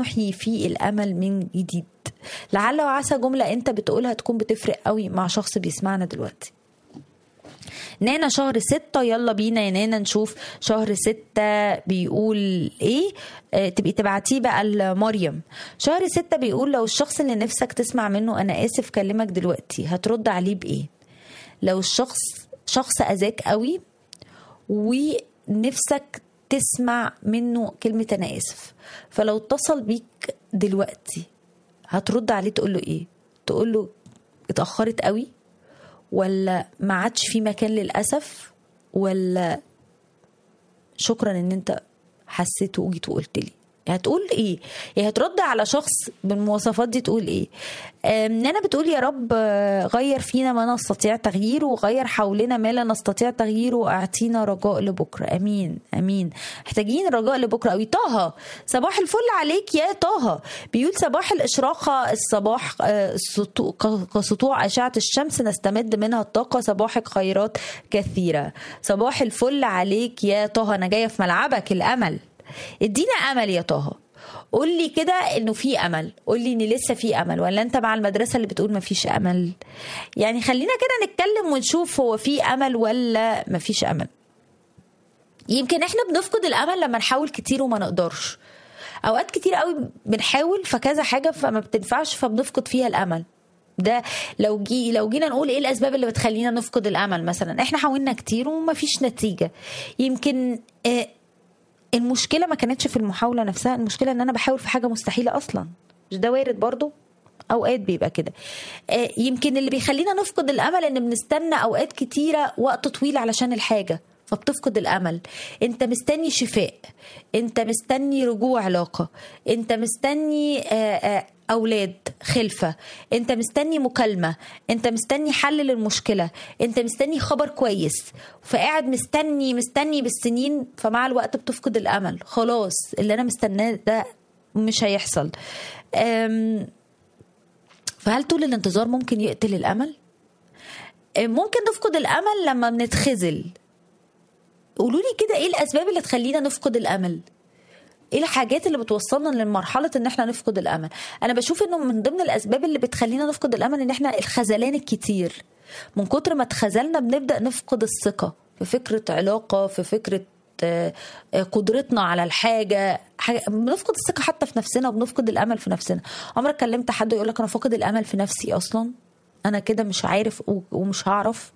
نحيي فيه الأمل من جديد. لعل وعسى جملة أنت بتقولها تكون بتفرق قوي مع شخص بيسمعنا دلوقتي. نانا شهر 6، يلا بينا يا نانا نشوف شهر 6 بيقول ايه. تبقي تبعتيه بقى لمريم. شهر 6 بيقول لو الشخص اللي نفسك تسمع منه انا اسف كلمك دلوقتي، هترد عليه بايه؟ لو الشخص شخص اذاك قوي ونفسك تسمع منه كلمة انا اسف، فلو اتصل بيك دلوقتي هترد عليه تقول له ايه؟ تقول له اتأخرت قوي، ولا ما عادش في مكان للأسف، ولا شكرا ان انت حسيت وجيت وقلت لي؟ هتقول ايه؟ يعني هترد على شخص بالمواصفات دي تقول ايه؟ نانا بتقول يا رب غير فينا ما نستطيع تغييره، وغير حولنا ما لا نستطيع تغييره، واعطينا رجاء لبكره. امين امين. محتاجين رجاء لبكره قوي. طه صباح الفل عليك يا طه. بيقول صباح الاشراقه، الصباح كسطوع اشعه الشمس نستمد منها الطاقه، صباحك خيرات كثيره. صباح الفل عليك يا طه. انا جايه في ملعبك الامل، ادينا امل يا طه. قول لي كده انه في امل، قول لي ان لسه في امل، ولا انت مع المدرسه اللي بتقول ما فيش امل؟ يعني خلينا كده نتكلم ونشوف هو في امل ولا ما فيش امل. يمكن احنا بنفقد الامل لما نحاول كتير وما نقدرش. اوقات كتير قوي بنحاول فكذا حاجه فما بتنفعش فبنفقد فيها الامل. ده لو جينا نقول ايه الاسباب اللي بتخلينا نفقد الامل. مثلا احنا حاولنا كتير وما فيش نتيجه. يمكن المشكلة ما كانتش في المحاولة نفسها، المشكلة ان انا بحاول في حاجة مستحيلة اصلا. مش ده وارد برضو؟ اوقات بيبقى كده. يمكن اللي بيخلينا نفقد الامل ان بنستنى اوقات كتيرة وقت طويل علشان الحاجة فبتفقد الامل. انت مستني شفاء، انت مستني رجوع علاقة، انت مستني اولاد خلفة، انت مستني مكالمة، انت مستني حل للمشكلة، انت مستني خبر كويس، فقاعد مستني بالسنين، فمع الوقت بتفقد الامل. خلاص اللي انا مستناه ده مش هيحصل. فهل طول الانتظار ممكن يقتل الامل؟ ممكن نفقد الامل لما بنتخذل. قولوا لي كده ايه الاسباب اللي تخلينا نفقد الامل؟ ايه الحاجات اللي بتوصلنا لمرحله ان احنا نفقد الامل؟ انا بشوف انه من ضمن الاسباب اللي بتخلينا نفقد الامل ان احنا الخذلان الكتير. من كتر ما اتخذلنا بنبدا نفقد الثقه في فكره علاقه، في فكره قدرتنا على الحاجه. بنفقد الثقه حتى في نفسنا، وبنفقد الامل في نفسنا. عمرك كلمت حد يقول لك انا فاقد الامل في نفسي اصلا، انا كده مش عارف ومش هعرف؟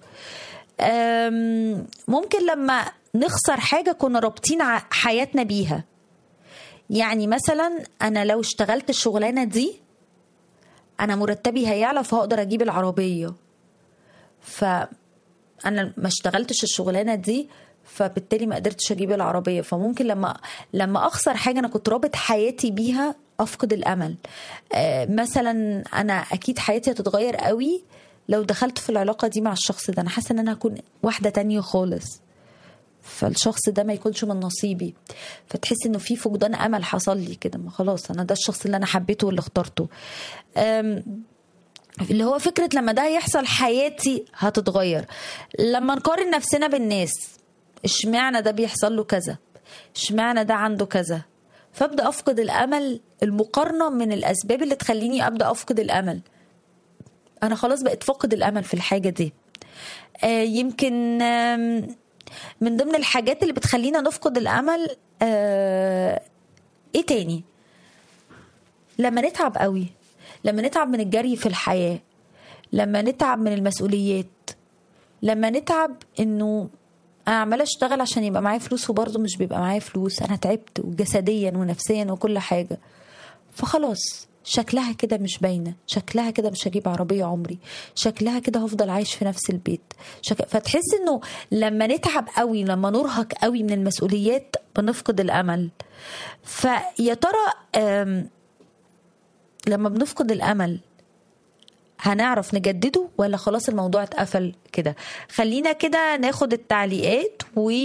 ممكن لما نخسر حاجه كنا رابطين حياتنا بيها. يعني مثلا انا لو اشتغلت الشغلانه دي انا مرتبي هيعلى فهقدر اجيب العربيه، فانا ما اشتغلتش الشغلانه دي فبالتالي ما قدرتش اجيب العربيه. فممكن لما اخسر حاجه انا كنت رابط حياتي بيها افقد الامل. مثلا انا اكيد حياتي هتتغير قوي لو دخلت في العلاقه دي مع الشخص ده، انا حاسه ان انا هكون واحده تانية خالص، فالشخص ده ما يكونش من نصيبي، فتحس انه في فقدان امل حصل لي كده. ما خلاص انا ده الشخص اللي انا حبيته واللي اخترته. اللي هو فكرة لما ده يحصل حياتي هتتغير. لما نقارن نفسنا بالناس، اشمعنى ده بيحصل له كذا، اشمعنى ده عنده كذا، فابدا افقد الامل. المقارنة من الاسباب اللي تخليني ابدا افقد الامل. انا خلاص بقيت فاقد الامل في الحاجة دي. يمكن من ضمن الحاجات اللي بتخلينا نفقد الامل ايه تاني؟ لما نتعب قوي، لما نتعب من الجري في الحياة، لما نتعب من المسؤوليات، لما نتعب انه انا عماله اشتغل عشان يبقى معايا فلوس وبرضه مش بيبقى معايا فلوس، انا تعبت جسديا ونفسيا وكل حاجة، فخلاص شكلها كده مش باينة، شكلها كده مش هجيب عربية عمري، شكلها كده هفضل عايش في نفس البيت. فتحس انه لما نتعب قوي، لما نرهق قوي من المسؤوليات بنفقد الامل. فيا ترى لما بنفقد الامل هنعرف نجدده ولا خلاص الموضوع اتقفل كده؟ خلينا كده ناخد التعليقات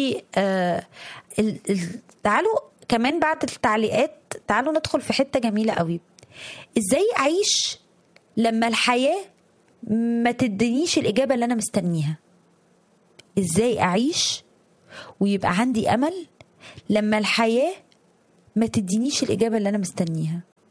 تعالوا كمان بعد التعليقات تعالوا ندخل في حتة جميلة قوي. ازاي اعيش لما الحياة ما تدنيش الإجابة اللي أنا مستنيها؟ ازاي اعيش ويبقى عندي أمل لما الحياة ما تدينيش الإجابة اللي أنا مستنيها؟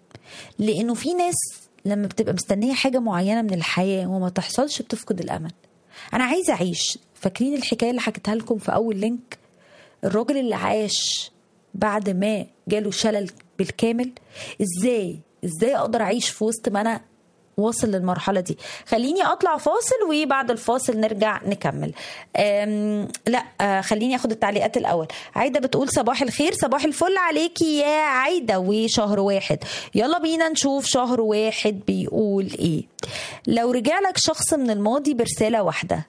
لانه في ناس لما بتبقى مستنيه حاجه معينه من الحياه وما تحصلش بتفقد الامل. انا عايزه اعيش. فاكرين الحكايه اللي حكيتها لكم في اول لينك؟ الراجل اللي عاش بعد ما جاله شلل بالكامل. ازاي اقدر اعيش في وسط ما انا واصل للمرحله دي؟ خليني اطلع فاصل وبعد الفاصل نرجع نكمل. لا خليني اخد التعليقات الاول. عايده بتقول صباح الخير، صباح الفل عليكي يا عايده، وشهر واحد. يلا بينا نشوف شهر واحد بيقول ايه. لو رجع لك شخص من الماضي برساله واحده،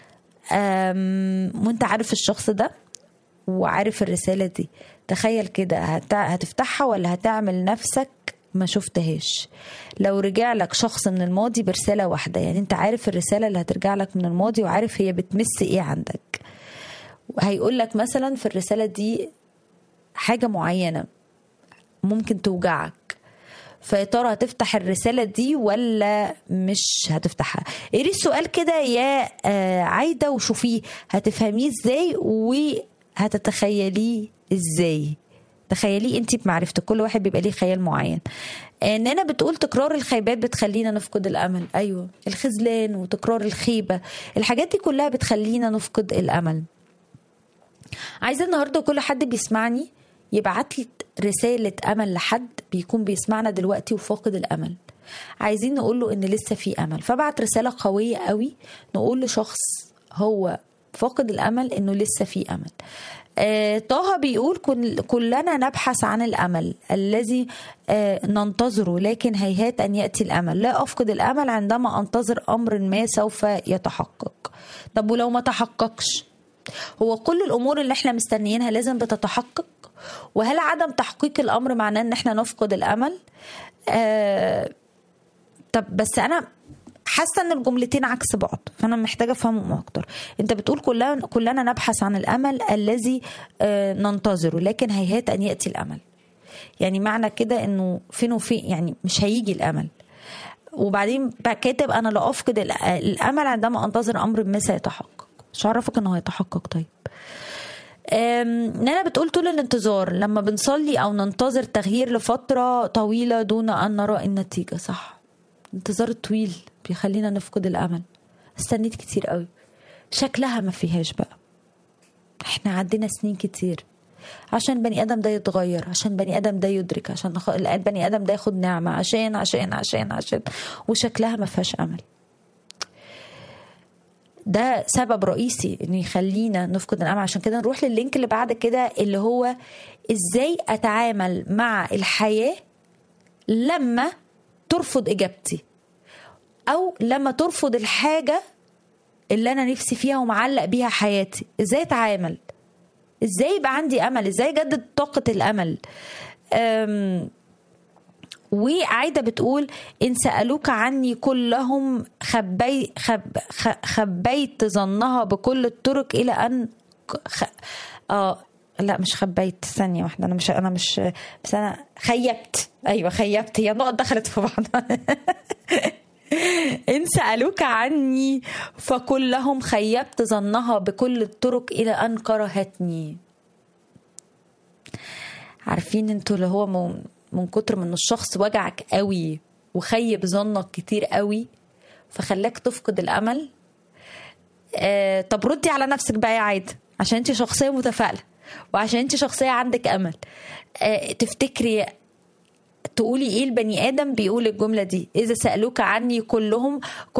وانت عارف الشخص ده وعارف الرساله دي، تخيل كده هتفتحها ولا هتعمل نفسك ما شفتهاش؟ لو رجع لك شخص من الماضي برسالة واحدة، يعني انت عارف الرسالة اللي هترجع لك من الماضي وعارف هي بتمس ايه عندك. هيقول لك مثلا في الرسالة دي حاجة معينة ممكن توجعك، فيا ترى هتفتح الرسالة دي ولا مش هتفتحها؟ ايه السؤال كده يا عايدة وشوفيه هتفهميه ازاي وهتتخيليه ازاي. تخيلي انت بمعرفتك، كل واحد بيبقى ليه خيال معين. اننا بتقول تكرار الخيبات بتخلينا نفقد الامل. ايوه، الخذلان وتكرار الخيبه، الحاجات دي كلها بتخلينا نفقد الامل. عايزه النهارده كل حد بيسمعني يبعت لي رساله امل لحد بيكون بيسمعنا دلوقتي وفاقد الامل. عايزين نقول له ان لسه في امل، فبعت رساله قويه قوي نقول لشخص هو فاقد الامل انه لسه في امل. طه بيقول كلنا نبحث عن الأمل الذي ننتظره، لكن هيهات أن يأتي الأمل. لا أفقد الأمل عندما أنتظر أمر ما سوف يتحقق. طب ولو ما تحققش؟ هو كل الأمور اللي احنا مستنيينها لازم بتتحقق؟ وهل عدم تحقيق الأمر معناه أن احنا نفقد الأمل؟ طب بس أنا حاسه ان الجملتين عكس بعض، فانا محتاجه افهمهم اكتر. انت بتقول كلنا نبحث عن الامل الذي ننتظره، لكن هيهات ان ياتي الامل. يعني معنى كده انه فين وفين، يعني مش هيجي الامل. وبعدين كاتب انا لا افقد الامل عندما انتظر امر ما سيتحقق. مش عارفك انه هيتحقق. طيب نانا بتقول طول الانتظار لما بنصلي او ننتظر تغيير لفتره طويله دون ان نرى النتيجه. صح، الانتظار الطويل بيخلينا نفقد الامل. استنيت كتير قوي، شكلها ما فيهاش بقى. احنا عدينا سنين كتير عشان بني ادم ده يتغير، عشان بني ادم ده يدرك، عشان بني ادم ده ياخد نعمه، عشان عشان عشان عشان وشكلها ما فيهاش امل. ده سبب رئيسي انه يخلينا نفقد الامل. عشان كده نروح لللينك اللي بعد كده اللي هو ازاي اتعامل مع الحياه لما ترفض اجابتي، او لما ترفض الحاجة اللي انا نفسي فيها ومعلق بيها حياتي. ازاي اتعامل؟ ازاي يبقى عندي امل؟ ازاي اجدد طاقة الامل؟ وعايدة بتقول ان سألوك عني كلهم خبيت ظنها بكل الطرق الى ان لا مش خبيت، ثانية واحدة، انا مش بس انا خيبت. ايوه خيبت، هي النقط دخلت في بعض. إن سألوك عني فكلهم خيبت ظنها بكل الطرق إلى أن كرهتني. عارفين انتوا اللي هو من كتر من الشخص وجعك قوي وخيب ظنك كتير قوي فخلاك تفقد الأمل. طب ردي على نفسك بقى يا عايدة، عشان انت شخصية متفائلة وعشان انت شخصية عندك أمل. تفتكري تقولي ايه البني ادم بيقول الجمله دي؟ اذا سالوك عني كلهم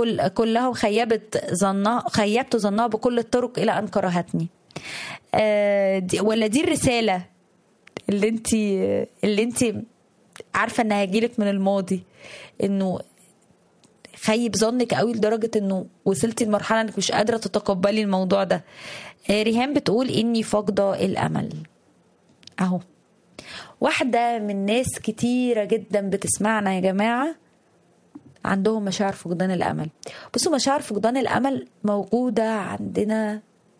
خيبت ظنها بكل الطرق الى ان كرهتني. ولا دي الرساله اللي انت عارفه انها هيجيلك من الماضي، انه خيب ظنك قوي لدرجه انه وصلتي لمرحله انك مش قادره تتقبلي الموضوع ده. ريهام بتقول اني فاقده الامل. اهو واحدة من ناس كتيرة جدا بتسمعنا يا جماعة عندهم مشاعر فقدان الأمل. بصوا، مشاعر فقدان الأمل موجودة عندنا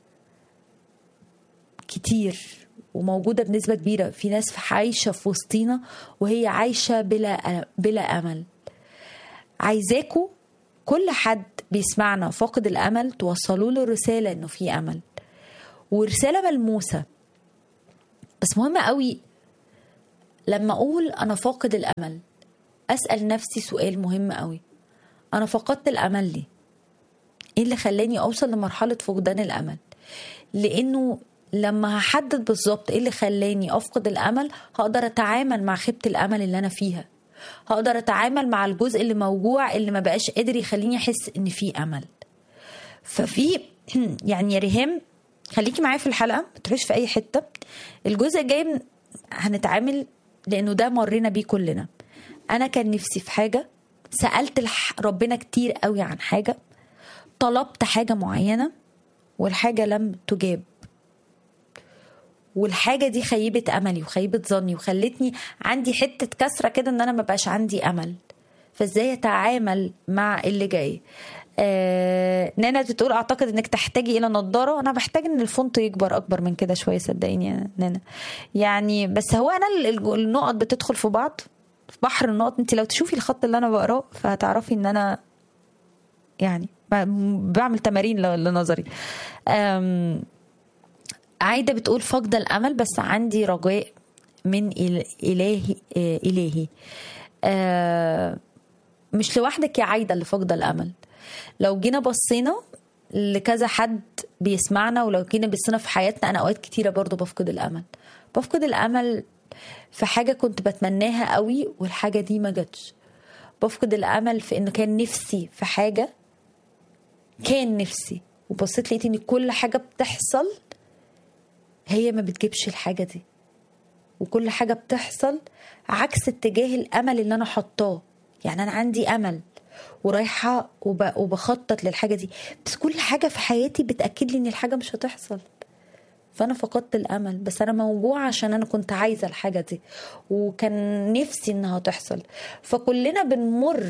كتير وموجودة بنسبة كبيرة. في ناس عايشة في وسطينا وهي عايشة بلا أمل. عايزاكوا كل حد بيسمعنا فاقد الأمل توصلوا له رسالة إنه في أمل، ورسالة ملموسة. بس مهمة قوي لما أقول أنا فاقد الأمل، أسأل نفسي سؤال مهم قوي: أنا فقدت الأمل ليه؟ إيه اللي خلاني أوصل لمرحلة فقدان الأمل؟ لأنه لما هحدد بالظبط إيه اللي خلاني أفقد الأمل، هقدر أتعامل مع خيبة الأمل اللي أنا فيها، هقدر أتعامل مع الجزء اللي موجوع اللي ما بقاش قادر يخليني أحس إن في أمل. ففي يعني يا ريهام خليكي معايا في الحلقة، ما تروحيش في أي حتة. الجزء الجاي هنتعامل لأنه ده مرينا بيه كلنا. أنا كان نفسي في حاجة، سألت ربنا كتير قوي عن حاجة، طلبت حاجة معينة والحاجة لم تجاب، والحاجة دي خيبت أملي وخيبت ظني وخلتني عندي حتة كسرة كده إن أنا ما بقاش عندي أمل. فإزاي أتعامل مع اللي جاي؟ نانا بتقول أعتقد إنك تحتاجي إلى نظارة. أنا بحتاج إن الفونت يكبر أكبر من كده شوية، صدقيني يا نانا. يعني بس هو أنا النقط بتدخل في بعض، في بحر النقط. أنت لو تشوفي الخط اللي أنا بقراه فهتعرفي إن أنا يعني بعمل تمارين لنظري. عايدة بتقول فقد الأمل بس عندي رجاء من إلهي. مش لوحدك يا عايدة اللي فقد الأمل. لو جينا بصينا لكذا حد بيسمعنا، ولو جينا بصينا في حياتنا، أنا أوقات كتيرة برضو بفقد الأمل في حاجة كنت بتمناها قوي والحاجة دي ما جتش. بفقد الأمل في إنه كان نفسي في حاجة، كان نفسي، وبصيت لقيت إن كل حاجة بتحصل هي ما بتجيبش الحاجة دي، وكل حاجة بتحصل عكس اتجاه الأمل اللي أنا حطاه. يعني أنا عندي أمل ورايحة وبخطط للحاجة دي، بس كل حاجة في حياتي بتأكد لي إن الحاجة مش هتحصل. فأنا فقدت الأمل، بس أنا موجوعة عشان أنا كنت عايزة الحاجة دي وكان نفسي إنها تحصل. فكلنا بنمر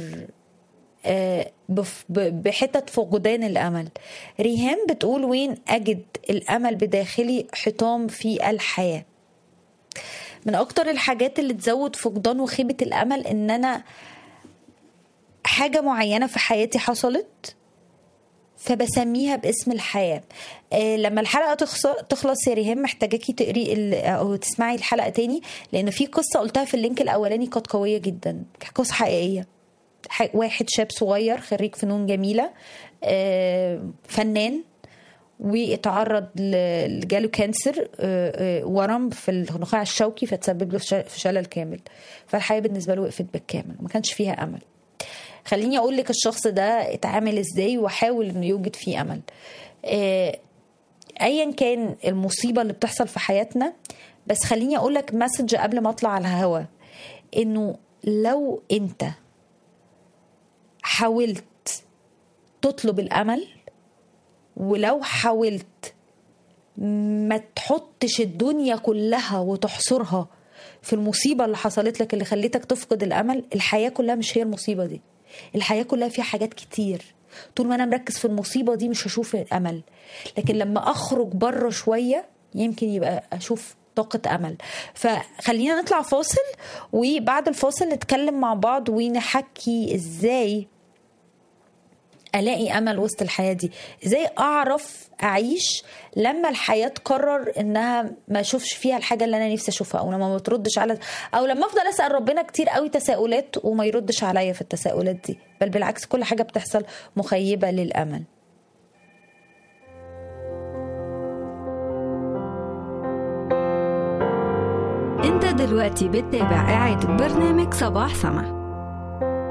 بحتة فقدان الأمل. ريهام بتقول وين أجد الأمل بداخلي حطام في الحياة. من أكتر الحاجات اللي تزود فقدان وخيبة الأمل إن أنا حاجة معينة في حياتي حصلت فبسميها باسم الحياة. لما الحلقة تخلص يا ريهام محتاجاكي تقري أو تسمعي الحلقة تاني، لأن في قصة قلتها في اللينك الأولاني كانت قوية جدا، قصة حقيقية. واحد شاب صغير خريج فنون جميلة، فنان، واتعرض لجاله كانسر، ورم في النخاع الشوكي، فتسبب له في شلل كامل. فالحياة بالنسبة له وقفت بالكامل وما كانش فيها أمل. خليني أقول لك الشخص ده اتعامل إزاي وحاول إنه يوجد فيه أمل. أيا كان المصيبة اللي بتحصل في حياتنا، بس خليني أقول لك مسج قبل ما أطلع على الهوا، إنه لو أنت حاولت تطلب الأمل، ولو حاولت ما تحطش الدنيا كلها وتحصرها في المصيبة اللي حصلت لك اللي خليتك تفقد الأمل، الحياة كلها مش هي المصيبة دي. الحياة كلها فيها حاجات كتير. طول ما أنا مركز في المصيبة دي مش هشوف الأمل، لكن لما أخرج بره شوية يمكن يبقى أشوف طاقة أمل. فخلينا نطلع فاصل، وبعد الفاصل نتكلم مع بعض ونحكي إزاي ألاقي أمل وسط الحياة دي، إزاي أعرف أعيش لما الحياة تقرر إنها ما أشوفش فيها الحاجة اللي أنا نفسي أشوفها، أو لما ما تردش على، أو لما أفضل أسأل ربنا كتير قوي تساؤلات وما يردش عليا في التساؤلات دي، بل بالعكس كل حاجة بتحصل مخيبة للأمل. أنت دلوقتي بتتابع إعادة برنامج صباح سما.